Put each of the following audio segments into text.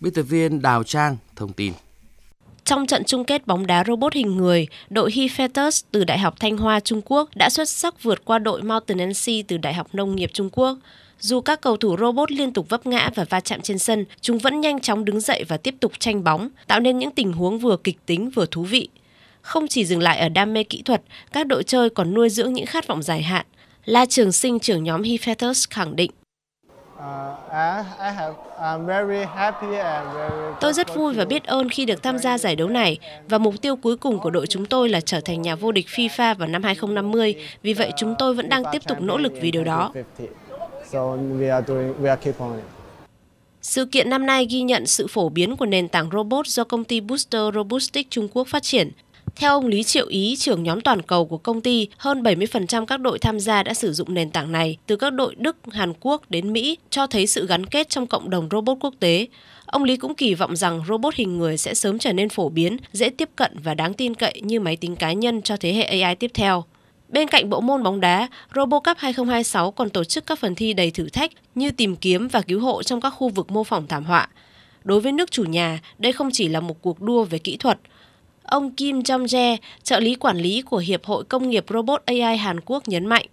Biên tập viên Đào Trang thông tin. Trong trận chung kết bóng đá robot hình người, đội Hephaestus từ Đại học Thanh Hoa Trung Quốc đã xuất sắc vượt qua đội Mountain NC từ Đại học Nông nghiệp Trung Quốc. Dù các cầu thủ robot liên tục vấp ngã và va chạm trên sân, chúng vẫn nhanh chóng đứng dậy và tiếp tục tranh bóng, tạo nên những tình huống vừa kịch tính vừa thú vị. Không chỉ dừng lại ở đam mê kỹ thuật, các đội chơi còn nuôi dưỡng những khát vọng dài hạn. La Trường Sinh, trưởng nhóm Hephaestus khẳng định. Tôi rất vui và biết ơn khi được tham gia giải đấu này và mục tiêu cuối cùng của đội chúng tôi là trở thành nhà vô địch FIFA vào năm 2050. Vì vậy chúng tôi vẫn đang tiếp tục nỗ lực vì điều đó. Sự kiện năm nay ghi nhận sự phổ biến của nền tảng robot do công ty Booster Robotics Trung Quốc phát triển. Theo ông Lý Triệu Ý, trưởng nhóm toàn cầu của công ty, hơn 70% các đội tham gia đã sử dụng nền tảng này, từ các đội Đức, Hàn Quốc đến Mỹ, cho thấy sự gắn kết trong cộng đồng robot quốc tế. Ông Lý cũng kỳ vọng rằng robot hình người sẽ sớm trở nên phổ biến, dễ tiếp cận và đáng tin cậy như máy tính cá nhân cho thế hệ AI tiếp theo. Bên cạnh bộ môn bóng đá, RoboCup 2026 còn tổ chức các phần thi đầy thử thách như tìm kiếm và cứu hộ trong các khu vực mô phỏng thảm họa. Đối với nước chủ nhà, đây không chỉ là một cuộc đua về kỹ thuật. Ông Kim Jong-jae, trợ lý quản lý của Hiệp hội Công nghiệp Robot AI Hàn Quốc nhấn mạnh.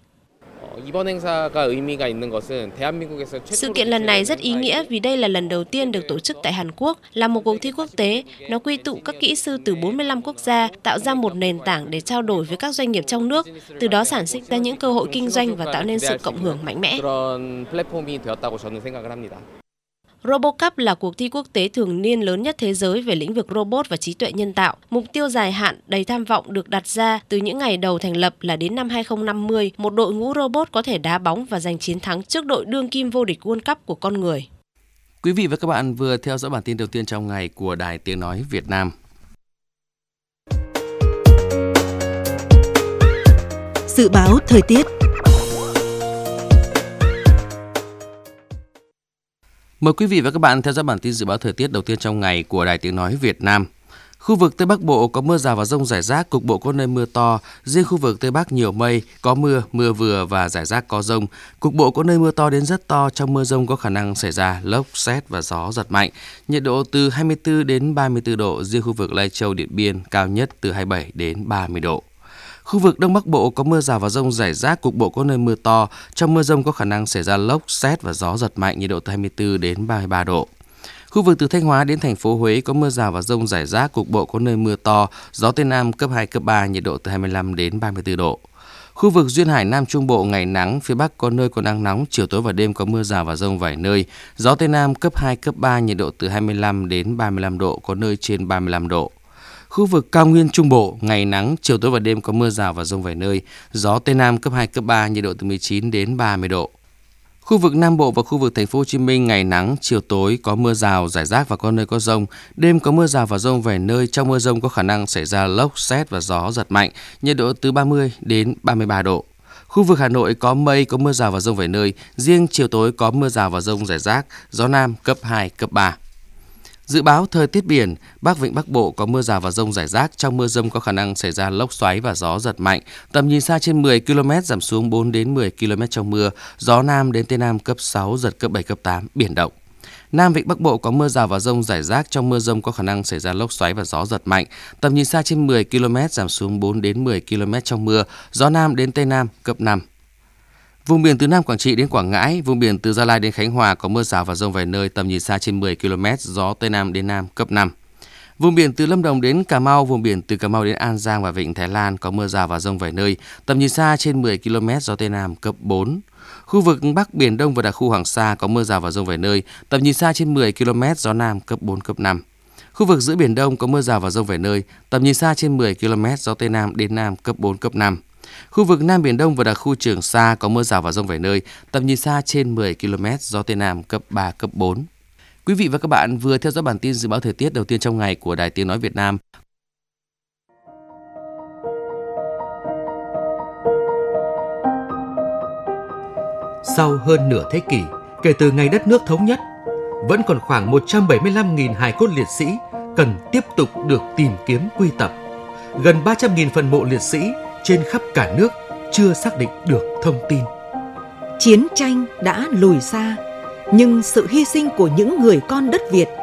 Sự kiện lần này rất ý nghĩa vì đây là lần đầu tiên được tổ chức tại Hàn Quốc, là một cuộc thi quốc tế. Nó quy tụ các kỹ sư từ 45 quốc gia, tạo ra một nền tảng để trao đổi với các doanh nghiệp trong nước, từ đó sản sinh ra những cơ hội kinh doanh và tạo nên sự cộng hưởng mạnh mẽ. RoboCup là cuộc thi quốc tế thường niên lớn nhất thế giới về lĩnh vực robot và trí tuệ nhân tạo. Mục tiêu dài hạn đầy tham vọng được đặt ra từ những ngày đầu thành lập là đến năm 2050, một đội ngũ robot có thể đá bóng và giành chiến thắng trước đội đương kim vô địch World Cup của con người. Quý vị và các bạn vừa theo dõi bản tin đầu tiên trong ngày của Đài Tiếng Nói Việt Nam. Dự báo thời tiết. Mời quý vị và các bạn theo dõi bản tin dự báo thời tiết đầu tiên trong ngày của Đài Tiếng Nói Việt Nam. Khu vực Tây Bắc Bộ có mưa rào và dông rải rác, cục bộ có nơi mưa to. Riêng khu vực Tây Bắc nhiều mây, có mưa, mưa vừa và rải rác có dông. Cục bộ có nơi mưa to đến rất to, trong mưa dông có khả năng xảy ra lốc, sét và gió giật mạnh. Nhiệt độ từ 24 đến 34 độ, riêng khu vực Lai Châu, Điện Biên cao nhất từ 27 đến 30 độ. Khu vực Đông Bắc Bộ có mưa rào và dông rải rác, cục bộ có nơi mưa to. Trong mưa dông có khả năng xảy ra lốc, sét và gió giật mạnh, nhiệt độ từ 24 đến 33 độ. Khu vực từ Thanh Hóa đến thành phố Huế có mưa rào và dông rải rác, cục bộ có nơi mưa to, gió Tây Nam cấp 2, cấp 3, nhiệt độ từ 25 đến 34 độ. Khu vực duyên hải Nam Trung Bộ ngày nắng, phía Bắc có nơi có nắng nóng, chiều tối và đêm có mưa rào và dông vài nơi, gió Tây Nam cấp 2, cấp 3, nhiệt độ từ 25 đến 35 độ, có nơi trên 35 độ. Khu vực cao nguyên Trung Bộ, ngày nắng, chiều tối và đêm có mưa rào và dông vài nơi, gió Tây Nam cấp 2, cấp 3, nhiệt độ từ 19 đến 30 độ. Khu vực Nam Bộ và khu vực thành phố Hồ Chí Minh ngày nắng, chiều tối có mưa rào, rải rác và có nơi có dông, đêm có mưa rào và dông vài nơi, trong mưa dông có khả năng xảy ra lốc, sét và gió giật mạnh, nhiệt độ từ 30 đến 33 độ. Khu vực Hà Nội có mây, có mưa rào và dông vài nơi, riêng chiều tối có mưa rào và dông rải rác, gió Nam cấp 2, cấp 3. Dự báo thời tiết biển, Bắc Vịnh Bắc Bộ có mưa rào và dông rải rác, trong mưa dông có khả năng xảy ra lốc xoáy và gió giật mạnh, tầm nhìn xa trên 10 km giảm xuống 4 đến 10 km trong mưa, gió Nam đến Tây Nam cấp 6, giật cấp 7, cấp 8, biển động. Nam Vịnh Bắc Bộ có mưa rào và dông rải rác, trong mưa dông có khả năng xảy ra lốc xoáy và gió giật mạnh, tầm nhìn xa trên 10 km giảm xuống 4 đến 10 km trong mưa, gió Nam đến Tây Nam cấp 5. Vùng biển từ Nam Quảng Trị đến Quảng Ngãi, vùng biển từ Gia Lai đến Khánh Hòa có mưa rào và dông vài nơi, tầm nhìn xa trên 10 km, gió Tây Nam đến Nam cấp 5. Vùng biển từ Lâm Đồng đến Cà Mau, vùng biển từ Cà Mau đến An Giang và Vịnh Thái Lan có mưa rào và dông vài nơi, tầm nhìn xa trên 10 km, gió Tây Nam cấp 4. Khu vực Bắc Biển Đông và đặc khu Hoàng Sa có mưa rào và dông vài nơi, tầm nhìn xa trên 10 km, gió Nam cấp 4, cấp 5. Khu vực giữa Biển Đông có mưa rào và dông vài nơi, tầm nhìn xa trên 10 km, gió Tây Nam đến Nam cấp 4, cấp 5. Khu vực Nam Biển Đông và đặc khu Trường Sa có mưa rào và dông vài nơi, tầm nhìn xa trên 10 km, gió Tây Nam cấp 3, cấp 4. Quý vị và các bạn vừa theo dõi bản tin dự báo thời tiết đầu tiên trong ngày của Đài Tiếng Nói Việt Nam. Sau hơn nửa thế kỷ kể từ ngày đất nước thống nhất, vẫn còn khoảng 175.000 hài cốt liệt sĩ cần tiếp tục được tìm kiếm quy tập. Gần 300.000 phần mộ liệt sĩ trên khắp cả nước chưa xác định được thông tin. Chiến tranh đã lùi xa, nhưng sự hy sinh của những người con đất Việt